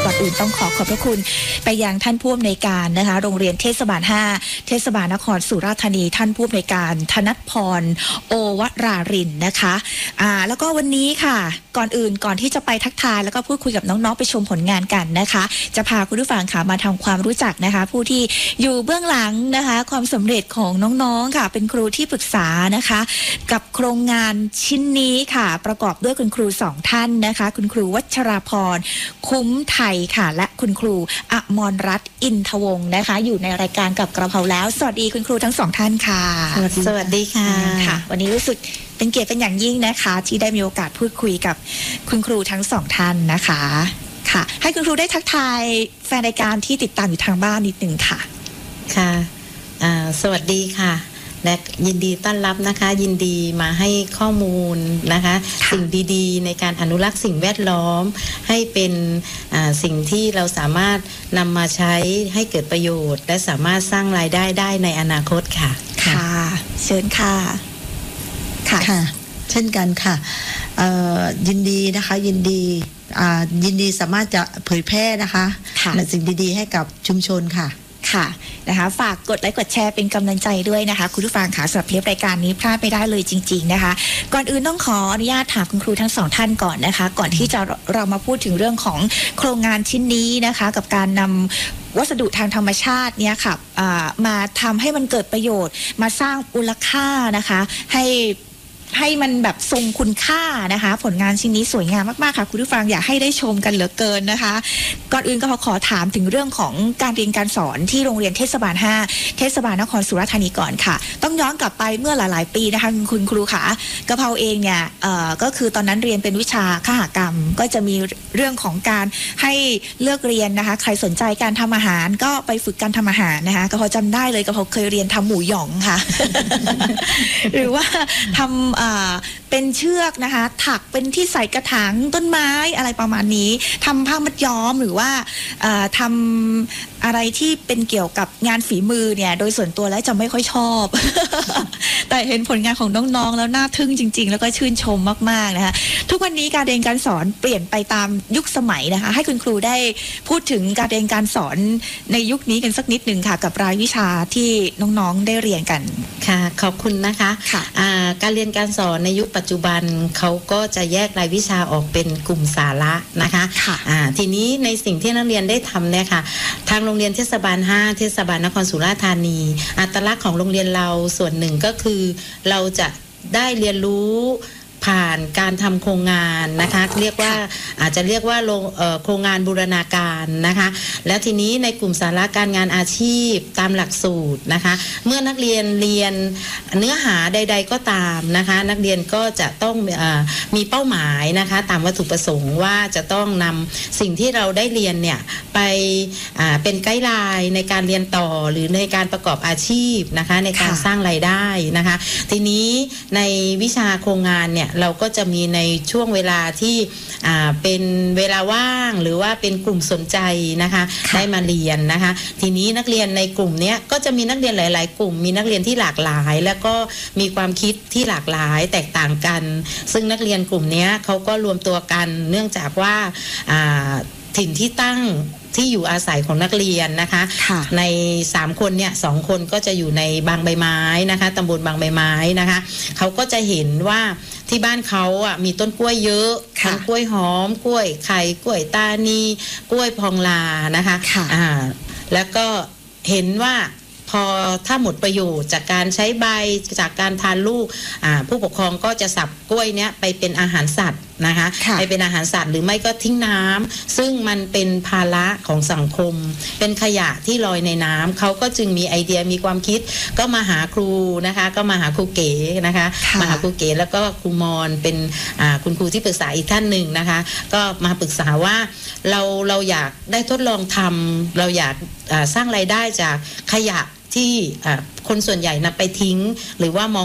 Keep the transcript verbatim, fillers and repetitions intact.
ก่อนอื่นต้องขอขอบพระคุณไปยังท่านผู้อำนวยการนะคะโรงเรียนเทศบาลห้าเทศบาลนครสุราษฎร์ธานีท่านผู้อำนวยการธนัทพรโอวรารินนะคะอ่าแล้วก็วันนี้ค่ะก่อนอื่นก่อนที่จะไปทักทายแล้วก็พูดคุยกับน้องๆไปชมผลงานกันนะคะจะพาคุณผู้ฟังค่ะมาทำความรู้จักนะคะผู้ที่อยู่เบื้องหลังนะคะความสำเร็จของน้องๆค่ะเป็นครูที่ปรึกษานะคะกับโครงงานชิ้นนี้ค่ะประกอบด้วยคุณครูสองท่านนะคะคุณครูวัชราพรคุ้มไทยค่ะและคุณครูอมรรัตน์อินทวงศ์นะคะอยู่ในรายการกับกระเพราแล้วสวัสดีคุณครูทั้งสองท่านค่ะสวัสดีค่ะค่ะวันนี้รู้สึกเป็นเกียรติเป็นอย่างยิ่งนะคะที่ได้มีโอกาสพูดคุยกับคุณครูทั้งสองท่านนะคะค่ะให้คุณครูได้ทักทายแฟนรายการที่ติดตามอยู่ทางบ้านนิดนึงค่ะค่ะสวัสดีค่ะและยินดีต้อนรับนะคะยินดีมาให้ข้อมูลนะคะสิ่งดีๆในการอนุรักษ์สิ่งแวดล้อมให้เป็นสิ่งที่เราสามารถนำมาใช้ให้เกิดประโยชน์และสามารถสร้างรายได้ได้ในอนาคตค่ะค่ะเชิญค่ะค่ะค่ะเช่นกันค่ะยินดีนะคะยินดียินดีสามารถจะเผยแพร่นะคะสิ่งดีๆให้กับชุมชนค่ะค่ะนะคะฝากกดไลค์กดแชร์เป็นกำลังใจด้วยนะคะคุณผู้ฟังค่ะสำหรับเทปรายการนี้พลาดไม่ได้เลยจริงๆนะคะก่อนอื่นต้องขออนุญาตถามคุณครูทั้งสองท่านก่อนนะคะก่อนที่จะเรามาพูดถึงเรื่องของโครงงานชิ้นนี้นะคะกับการนำวัสดุทางธรรมชาติเนี่ยค่ะมาทำให้มันเกิดประโยชน์มาสร้างมูลค่านะคะให้ให้มันแบบทรงคุณค่านะคะผลงานชิ้นนี้สวยงามมากๆค่ะคุณผู้ฟังอยากให้ได้ชมกันเหลือเกินนะคะก่อนอื่นก็ขอขอถามถึงเรื่องของการเรียนการสอนที่โรงเรียนเทศบาลห้าเทศบาลนครสุราษฎร์ธานีก่อนค่ะต้องย้อนกลับไปเมื่อหลายๆปีนะคะคุณครูค่ะกระเพราเองเนี่ยเอ่อก็คือตอนนั้นเรียนเป็นวิชาคหกรรมก็จะมีเรื่องของการให้เลือกเรียนนะคะใครสนใจการทำอาหารก็ไปฝึกการทำอาหารนะคะก็พอจำได้เลยก็พอเคยเรียนทำหมูหยองค่ะ หรือว่าทำเป็นเชือกนะคะถักเป็นที่ใส่กระถางต้นไม้อะไรประมาณนี้ทำผ้ามัดย้อมหรือว่าทำอะไรที่เป็นเกี่ยวกับงานฝีมือเนี่ยโดยส่วนตัวแล้วจะไม่ค่อยชอบ แต่เห็นผลงานของน้องๆแล้วน่าทึ่งจริงๆแล้วก็ชื่นชมมากๆนะคะทุกวันนี้การเรียนการสอนเปลี่ยนไปตามยุคสมัยนะคะให้คุณครูได้พูดถึงการเรียนการสอนในยุคนี้กันสักนิดหนึ่งค่ะกับรายวิชาที่น้องๆได้เรียนกันค่ะขอบคุณนะคะค่ะการเรียนการสอนในยุคปัจจุบันเขาก็จะแยกรายวิชาออกเป็นกลุ่มสาระนะคะค่ะทีนี้ในสิ่งที่นักเรียนได้ทำเนี่ยค่ะทางโรงเรียนเทศบาลห้าเทศบาลนครสุราษฎร์ธานีอัตลักษณ์ของโรงเรียนเราส่วนหนึ่งก็คือเราจะได้เรียนรู้ผ่านการทำโครงงานนะคะเรียกว่าอาจจะเรียกว่าโครงงานบูรณาการนะคะแล้วทีนี้ในกลุ่มสาระการงานอาชีพตามหลักสูตรนะคะเมื่อนักเรียนเรียนเนื้อหาใดๆก็ตามนะคะนักเรียนก็จะต้องมีเป้าหมายนะคะตามวัตถุประสงค์ว่าจะต้องนำสิ่งที่เราได้เรียนเนี่ยไปเป็นไกด์ไลน์ในการเรียนต่อหรือในการประกอบอาชีพนะคะในการสร้างรายได้นะคะทีนี้ในวิชาโครงงานเนี่ยเราก็จะมีในช่วงเวลาที่เป็นเวลาว่างหรือว่าเป็นกลุ่มสนใจนะคะได้มาเรียนนะคะทีนี้นักเรียนในกลุ่มนี้ก็จะมีนักเรียนหลายๆกลุ่มมีนักเรียนที่หลากหลายแล้วก็มีความคิดที่หลากหลายแตกต่างกันซึ่งนักเรียนกลุ่มนี้เขาก็รวมตัวกันเนื่องจากว่าถิ่นที่ตั้งที่อยู่อาศัยของนักเรียนนะคะในสามคนเนี่ยสองคนก็จะอยู่ในบางใบไม้นะคะตำบลบางใบไม้นะคะเขาก็จะเห็นว่าที่บ้านเขาอ่ะมีต้นกล้วยเยอะทั้งกล้วยหอมกล้วยไข่กล้วยตานีกล้วยพองลานะคะอ่าแล้วก็เห็นว่าพอถ้าหมดประโยชน์จากการใช้ใบจากการทานลูกผู้ปกครองก็จะสับกล้วยเนี้ยไปเป็นอาหารสัตว์นะคะไปเป็นอาหารสัตว์หรือไม่ก็ทิ้งน้ำซึ่งมันเป็นภาระของสังคมเป็นขยะที่ลอยในน้ำเขาก็จึงมีไอเดียมีความคิดก็มาหาครูนะคะก็มาหาครูเก๋นะคะมาหาครูเก๋แล้วก็ครูมอนเป็นคุณครูที่ปรึกษาอีกท่านหนึ่งนะคะก็มาปรึกษาว่าเราเราอยากได้ทดลองทำเราอยากสร้างรายได้จากขยะที่คนส่วนใหญ่นำไปทิ้งหรือว่ามอง